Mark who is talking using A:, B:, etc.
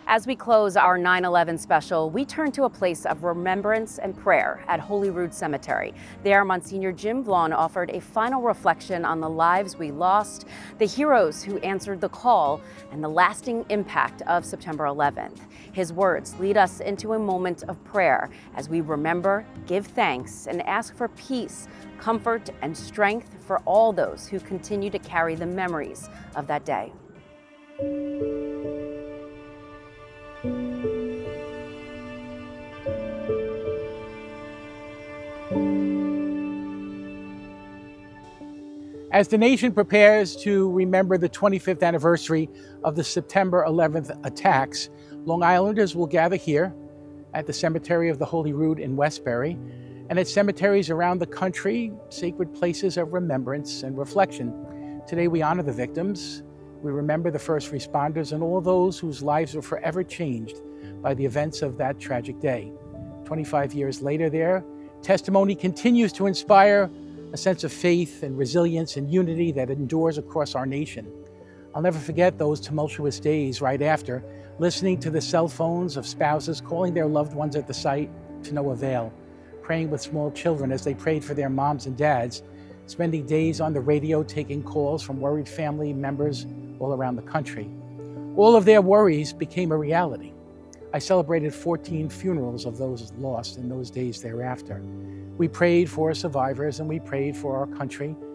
A: As we close our 9/11 special, we turn to a place of remembrance and prayer at Holyrood Cemetery. There, Monsignor Jim Vaughn offered a final reflection on the lives we lost, the heroes who answered the call, and the lasting impact of September 11th. His words lead us into a moment of prayer as we remember, give thanks, and ask for peace, comfort, and strength for all those who continue to carry the memories of that day.
B: As the nation prepares to remember the 25th anniversary of the September 11th attacks, Long Islanders will gather here at the Cemetery of the Holyrood in Westbury and at cemeteries around the country, sacred places of remembrance and reflection. Today we honor the victims, we remember the first responders and all those whose lives were forever changed by the events of that tragic day. 25 years later their testimony continues to inspire a sense of faith and resilience and unity that endures across our nation. I'll never forget those tumultuous days right after, listening to the cell phones of spouses calling their loved ones at the site to no avail, praying with small children as they prayed for their moms and dads, spending days on the radio taking calls from worried family members all around the country. All of their worries became a reality. I celebrated 14 funerals of those lost in those days thereafter. We prayed for survivors and we prayed for our country